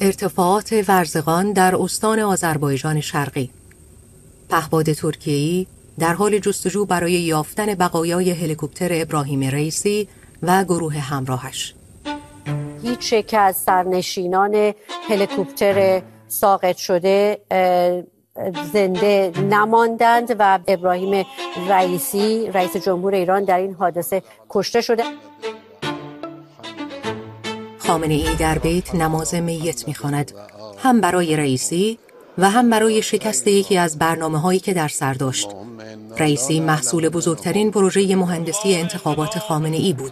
ارتفاعات ورزگان در استان آذربایجان شرقی. پهپاد ترکیه‌ای در حال جستجو برای یافتن بقایای هلیکوپتر ابراهیم رئیسی و گروه همراهش. هیچ یک از سرنشینان هلیکوپتر ساقط شده زنده نماندند و ابراهیم رئیسی رئیس جمهور ایران در این حادثه کشته شده. خامنه‌ای در بیت نماز میت می‌خواند، هم برای رئیسی و هم برای شکست یکی از برنامه‌هایی که در سر داشت. رئیسی محصول بزرگترین پروژه مهندسی انتخابات خامنه‌ای بود.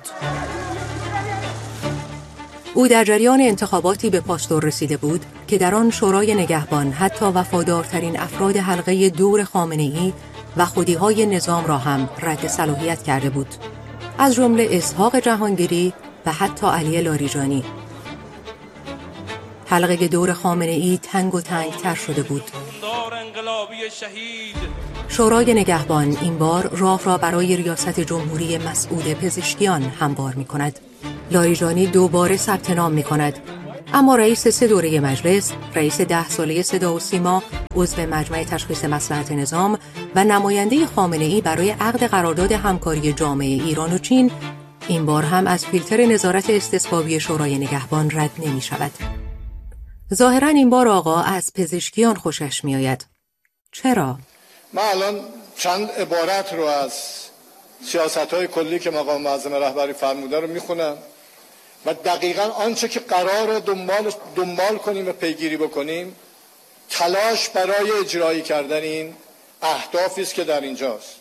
او در جریان انتخاباتی به پاستور رسیده بود که در آن شورای نگهبان حتی وفادارترین افراد حلقه دور خامنه‌ای و خودی‌های نظام را هم رد صلاحیت کرده بود، از جمله اسحاق جهانگیری و حتی علی لاریجانی. حلقه دور خامنه‌ای تنگ و تنگ‌تر شده بود. شورای نگهبان این بار راه را برای ریاست جمهوری مسعود پزشکیان هموار می‌کند. لاریجانی دوباره ثبت نام می‌کند، اما رئیس 3 دوره مجلس، رئیس 10 ساله صدا و سیما، عضو مجمع تشخیص مصلحت نظام و نماینده خامنه‌ای برای عقد قرارداد همکاری جامعه ایران و چین این بار هم از فیلتر نظارت استصوابی شورای نگهبان رد نمی‌شود. ظاهراً این بار آقا از پزشکیان خوشش می‌آید. چرا؟ من الان چند عبارت رو از سیاست‌های کلی که مقام معظم رهبری فرموده رو میخونم و دقیقاً آنچه که قراره دنبال کنیم و پیگیری بکنیم تلاش برای اجرایی کردن این اهدافی است که در اینجاست.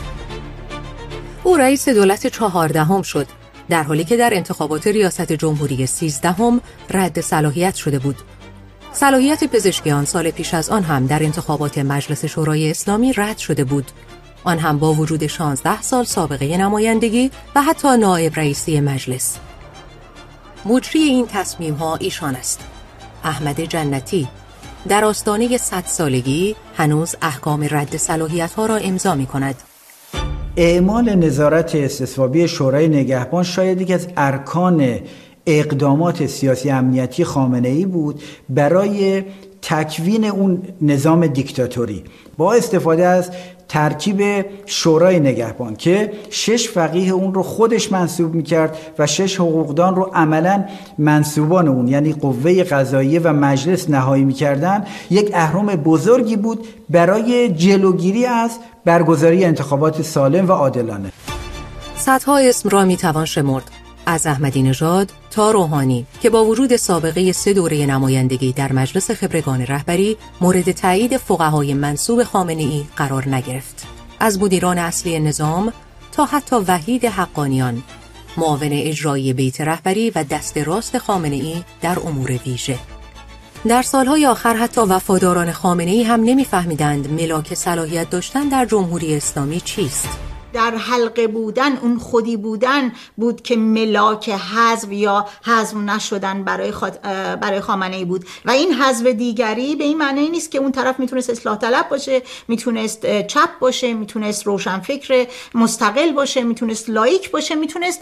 او رئیس دولت 14 شد، در حالی که در انتخابات ریاست جمهوری 13 رد صلاحیت شده بود. صلاحیت پزشکیان سال پیش از آن هم در انتخابات مجلس شورای اسلامی رد شده بود، آن هم با وجود 16 سال سابقه نمایندگی و حتی نایب رئیسی مجلس. مجری این تصمیم‌ها ایشان است، احمد جنتی. در آستانه 100 سالگی هنوز احکام رد صلاحیت‌ها را امضا می‌کند. اعمال نظارت استصوابی شورای نگهبان شاید یکی از ارکان اقدامات سیاسی امنیتی خامنه‌ای بود برای تکوین اون نظام دیکتاتوری با استفاده از ترکیب شورای نگهبان که 6 فقیه اون رو خودش منصوب میکرد و 6 حقوقدان رو عملاً منصوبان اون یعنی قوه قضاییه و مجلس نهایی میکردن. یک اهرم بزرگی بود برای جلوگیری از برگزاری انتخابات سالم و عادلانه. صدها اسم را میتوان شمرد، از احمدی نژاد تا روحانی که با وجود سابقه 3 دوره نمایندگی در مجلس خبرگان رهبری مورد تایید فقهای منسوب خامنه‌ای قرار نگرفت. از مدیران اصلی نظام تا حتی وحید حقانیان، معاون اجرایی بیت رهبری و دست راست خامنه‌ای در امور ویژه. در سالهای آخر حتی وفاداران خامنه‌ای هم نمی‌فهمیدند ملاک صلاحیت داشتن در جمهوری اسلامی چیست. در حلقه بودن، اون خودی بودن بود که ملاک حذف یا حذف نشدن برای خامنه‌ای بود و این حذف دیگری به این معنی نیست که اون طرف میتونست اصلاح طلب باشه، میتونست چپ باشه، میتونست روشنفکر مستقل باشه، میتونست لایک باشه، میتونست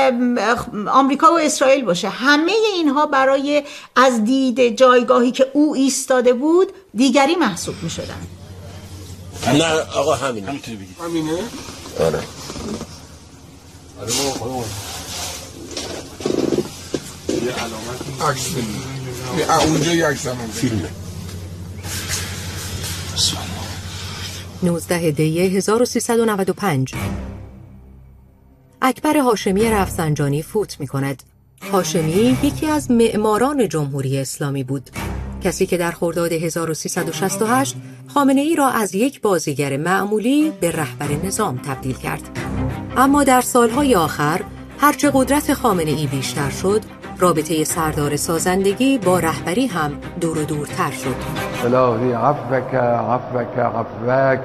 آمریکا و اسرائیل باشه. همه اینها برای از دید جایگاهی که او ایستاده بود دیگری محسوب میشدن. نه آقا همینه. همینه؟ آره. یه علامت عکس بدید. اونجا یه عکس هم فیلمه. 19 دی 1395 اکبر هاشمی رفسنجانی فوت می‌کند. هاشمی یکی از معماران جمهوری اسلامی بود، کسی که در خرداد 1368 خامنه‌ای را از یک بازیگر معمولی به رهبر نظام تبدیل کرد. اما در سالهای آخر هرچه قدرت خامنه‌ای بیشتر شد، رابطه سردار سازندگی با رهبری هم دور و دورتر شد. الهی عفوک عفوک عفوک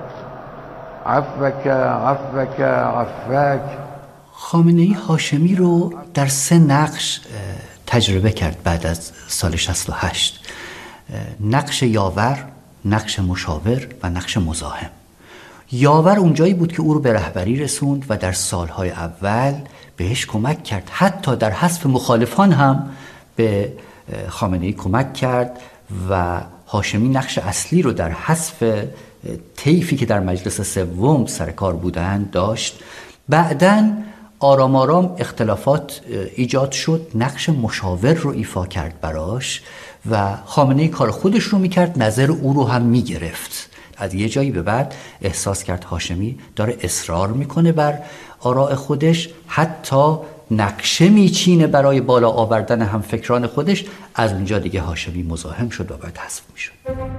عفوک عفوک عفوک. خامنه‌ای هاشمی رو در 3 نقش تجربه کرد بعد از سال 68: نقش یاور، نقش مشاور و نقش مزاحم. یاور اونجایی بود که او رو به رهبری رسوند و در سالهای اول بهش کمک کرد، حتی در حذف مخالفان هم به خامنه‌ای کمک کرد و هاشمی نقش اصلی رو در حذف طیفی که در مجلس سوم سر کار بودند داشت. بعداً آرام آرام اختلافات ایجاد شد، نقش مشاور رو ایفا کرد براش و خامنه‌ای کار خودش رو میکرد، نظر او رو هم میگرفت. از یه جایی به بعد احساس کرد هاشمی داره اصرار میکنه بر آراء خودش، حتی نقشه میچینه برای بالا آوردن همفکران خودش. از اونجا دیگه هاشمی مزاحم شد و باید حذف میشد.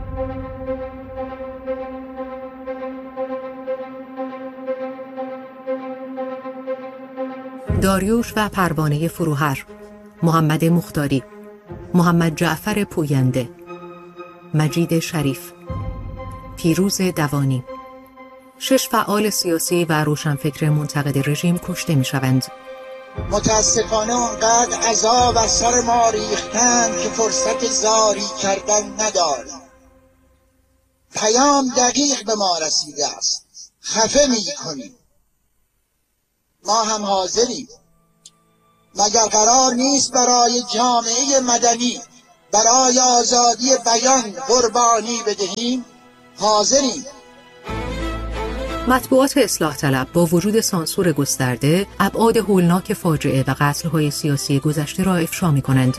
داریوش و پروانه فروهر، محمد مختاری، محمد جعفر پوینده، مجید شریف، پیروز دوانی. 6 فعال سیاسی و روشنفکر منتقد رژیم کشته می شوند. متاسفانه اونقدر عذاب از سر ما ریختند که فرصت زاری کردن نداریم. پیام دقیق به ما رسیده است. خفه می کنیم. ما هم حاضریم. مگر قرار نیست برای جامعه مدنی، برای آزادی بیان قربانی بدهیم؟ حاضریم. مطبوعات اصلاح طلب با وجود سانسور گسترده ابعاد هولناک فاجعه و قتل‌های سیاسی گذشته را افشا می‌کنند.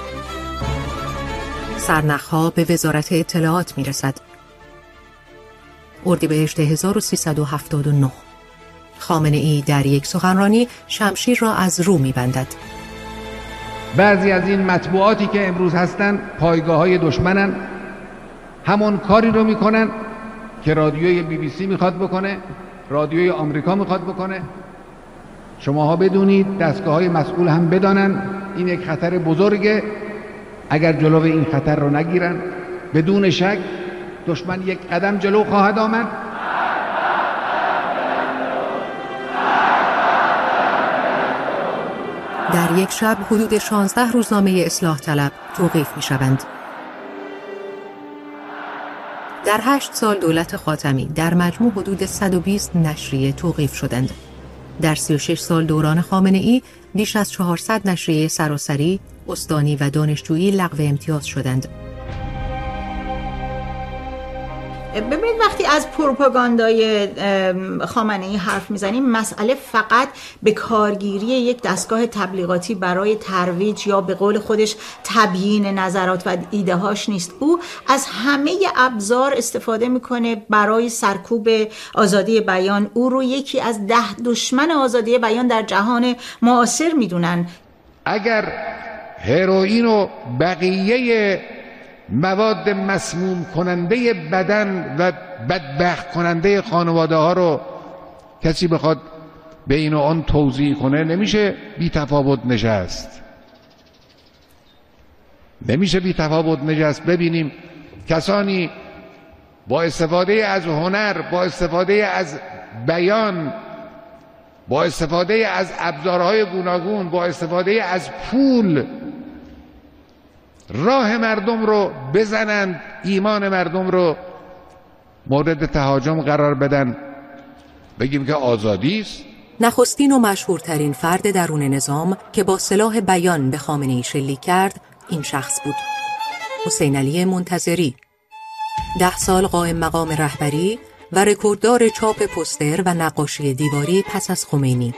سرنخ‌ها به وزارت اطلاعات می‌رسد. اردیبهشت 1379 خامنه‌ای در یک سخنرانی شمشیر را از رو می‌بندد. بعضی از این مطبوعاتی که امروز هستند پایگاه‌های دشمنن، همون کاری رو می‌کنن که رادیوی BBC میخواد بکنه، رادیوی آمریکا میخواد بکنه. شماها بدونید، دستگاه‌های مسئول هم بدانن این یک خطر بزرگه. اگر جلو این خطر رو نگیرن، بدون شک دشمن یک قدم جلو خواهد آمد. در یک شب حدود 16 روزنامه اصلاح طلب توقیف می‌شوند. در 8 سال دولت خاتمی در مجموع حدود 120 نشریه توقیف شدند. در 36 سال دوران خامنه‌ای بیش از 400 نشریه سراسری، استانی و دانشجویی لغو امتیاز شدند. ببینید وقتی از پروپاگاندای خامنه‌ای حرف میزنیم، مسئله فقط به کارگیری یک دستگاه تبلیغاتی برای ترویج یا به قول خودش تبیین نظرات و ایده هاش نیست. او از همه ابزار استفاده میکنه برای سرکوب آزادی بیان. او رو یکی از 10 دشمن آزادی بیان در جهان معاصر میدونن. اگر هروئین و بقیه مواد مسموم کننده بدن و بدبخت کننده خانواده ها رو کسی بخواد به این و آن توضیح کنه، نمیشه بی تفاوت نشست. نمیشه بی تفاوت نشست. ببینیم کسانی با استفاده از هنر، با استفاده از بیان، با استفاده از ابزارهای گوناگون، با استفاده از پول راه مردم رو بزنند، ایمان مردم رو مورد تهاجم قرار بدن، بگیم که آزادی است. نخستین و مشهورترین فرد درون نظام که با سلاح بیان به خامنه‌ای شلیک کرد این شخص بود: حسین علی منتظری. 10 سال قائم مقام رهبری و رکورددار چاپ پوستر و نقاشی دیواری پس از خمینی.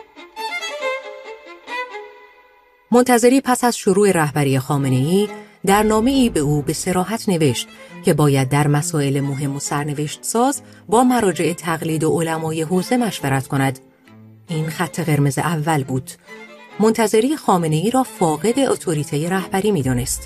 منتظری پس از شروع رهبری خامنه‌ای در نامه‌ای به او به صراحت نوشت که باید در مسائل مهم و سرنوشت ساز با مراجع تقلید و علمای حوزه مشورت کند. این خط قرمز اول بود. منتظری خامنه‌ای را فاقد اتوریته رهبری می‌دانست.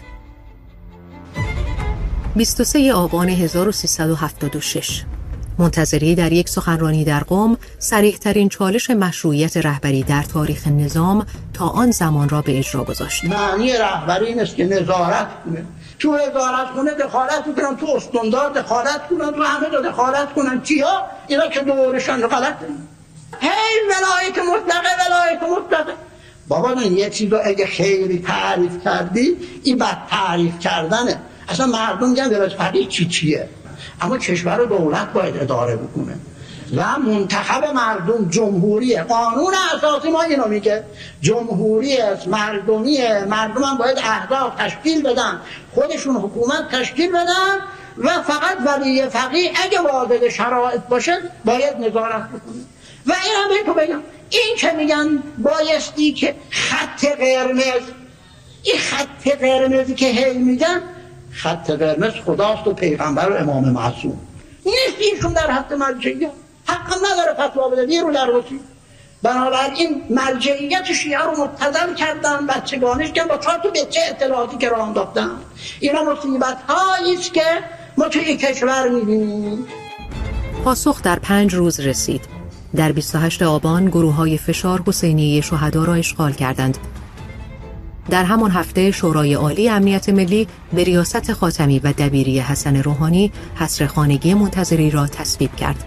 23 آبان 1376 منتظری در یک سخنرانی در قم صریح‌ترین چالش مشروعیت رهبری در تاریخ نظام تا آن زمان را به اجرا گذاشت. معنی رهبری این است که نظارت کنه. تو نظارت کنه دخالت کنن، تو استاندار دخالت کنن، تو همه جا دخالت کنن. چیا؟ اینا که دورشان رو غلط کنن. هی ولایت مطلقه. بابا این یه چیز رو اگه خیلی تعریف کردی، این بد تعریف کردنه. اصلا مردم میگن ولایت فقیه چیه؟ اما کشور و دولت باید اداره بکنه. و منتخب مردم جمهوری. قانون اساسی ما اینو میگه جمهوری مردمیه، مردم هم باید احزاب تشکیل بدن، خودشون حکومت تشکیل بدن و فقط ولی فقیه اگه واجد شرایط باشه باید نظارت بکنه. و این هم بهتون بگم، این که میگن بایستی که خط قرمز، این خط قرمزی که هی میگن، خط قرمز خداست و پیغمبر و امام معصوم، نیست ایشون در حد مرجعیت، حق نداره فتوا بده، نیرو در رسی. بنابراین مرجعیت شیعه رو مبتذل کردن، بچگانش کردن با 4 تا بچه اطلاعاتی که راه انداختن. اینا مصیبت هایی است که ما توی کشور می‌بینیم. پاسخ در 5 روز رسید. در 28 آبان گروه‌های فشار حسینیه شهدا را اشغال کردند. در همان هفته شورای عالی امنیت ملی به ریاست خاتمی و دبیری حسن روحانی حصر خانگی منتظری را تصویب کرد.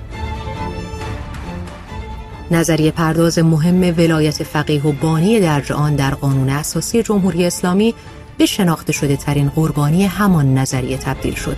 نظریه پرداز مهم ولایت فقیه و بانی درج آن در قانون اساسی جمهوری اسلامی به شناخته شده ترین قربانی همان نظریه تبدیل شد.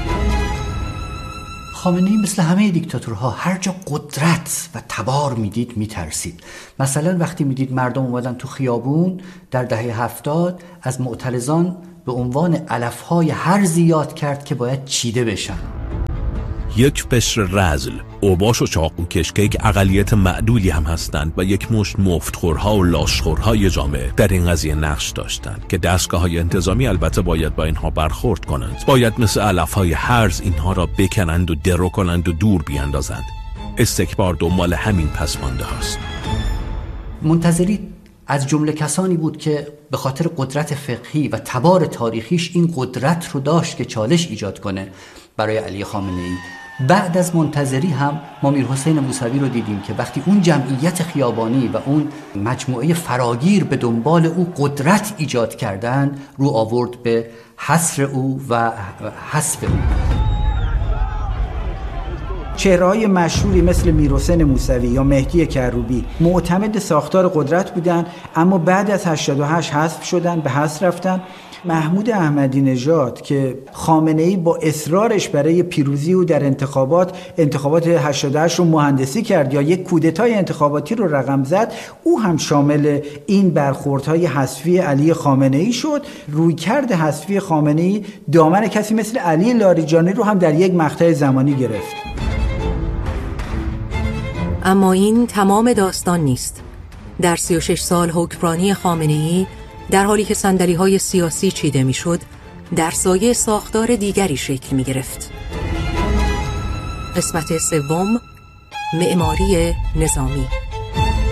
خامنه‌ای مثل همه دیکتاتورها هر جا قدرت و تبار میدید میترسید. مثلا وقتی میدید مردم اومدن تو خیابون در دهه 70 از معترضان به عنوان علفهای هرزی یاد کرد که باید چیده بشن. یک قشر رذل، اوباش و چاقوکش که یک اقلیت معدودی هم هستند و یک مشت مفتخورها و لاشخورهای جامعه در این قضیه نقش داشتند که دستگاه‌های انتظامی البته باید با اینها برخورد کنند. باید مثل علفهای هرز اینها را بکنند و درو کنند و دور بیاندازند. استکبار دنبال همین پسمانده هاست. منتظری از جمله کسانی بود که به خاطر قدرت فقهی و تبار تاریخیش این قدرت رو داشت که چالش ایجاد کنه برای علی خامنه‌ای. بعد از منتظری هم ما میرحسین موسوی رو دیدیم که وقتی اون جمعیت خیابانی و اون مجموعه فراگیر به دنبال او قدرت ایجاد کردن، رو آورد به حصر او و حذف او. چهره‌های مشهوری مثل میرحسین موسوی یا مهدی کروبی معتمد ساختار قدرت بودن، اما بعد از 88 حذف شدن، به حذف رفتن. محمود احمدی نژاد که خامنه‌ای با اصرارش برای پیروزی او در انتخابات 88 رو مهندسی کرد یا یک کودتای انتخاباتی رو رقم زد، او هم شامل این برخوردهای حذفی علی خامنه‌ای شد. رویکرد حذفی خامنه‌ای دامن کسی مثل علی لاریجانی رو هم در یک مقطع زمانی گرفت. اما این تمام داستان نیست. در 36 سال حکمرانی خامنه‌ای، در حالی که صندلی‌های سیاسی چیده می‌شد، در سایه ساختار دیگری شکل می‌گرفت. قسمت سوم، معماری نظامی.